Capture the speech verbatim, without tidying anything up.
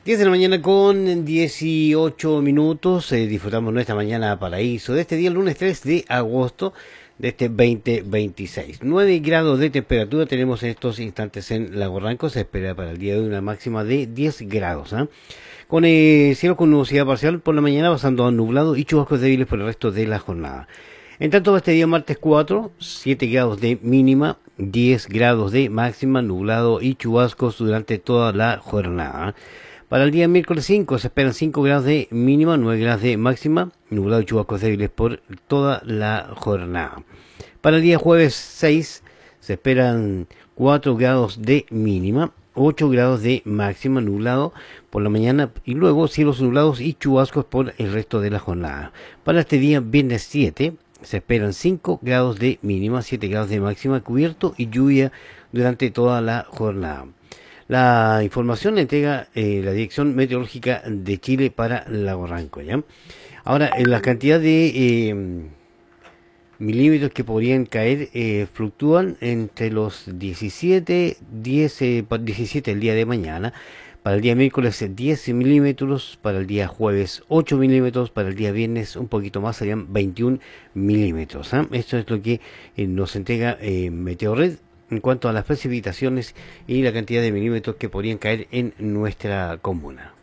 diez de la mañana con dieciocho minutos. Eh, disfrutamos nuestra mañana paraíso de este día, el lunes tres de agosto de este veinte veintiséis. nueve grados de temperatura tenemos en estos instantes en Lago Ranco. Se espera para el día de hoy una máxima de diez grados. ¿eh? Con eh, cielo con nubosidad parcial por la mañana, pasando a nublado y chubascos débiles por el resto de la jornada. En tanto, este día martes cuatro, siete grados de mínima, diez grados de máxima, nublado y chubascos durante toda la jornada. Para el día miércoles cinco se esperan cinco grados de mínima, nueve grados de máxima, nublado y chubascos débiles por toda la jornada. Para el día jueves seis se esperan cuatro grados de mínima, ocho grados de máxima, nublado por la mañana y luego cielos nublados y chubascos por el resto de la jornada. Para este día viernes siete se esperan cinco grados de mínima, siete grados de máxima, cubierto y lluvia durante toda la jornada. La información la entrega eh, la Dirección Meteorológica de Chile para Lago Ranco, ¿ya? Ahora, en la cantidad de eh, milímetros que podrían caer eh, fluctúan entre los diecisiete, diez, eh, diecisiete el día de mañana, para el día miércoles diez milímetros, para el día jueves ocho milímetros, para el día viernes un poquito más, serían veintiún milímetros. ¿eh? Esto es lo que eh, nos entrega eh, Meteorred en cuanto a las precipitaciones y la cantidad de milímetros que podrían caer en nuestra comuna.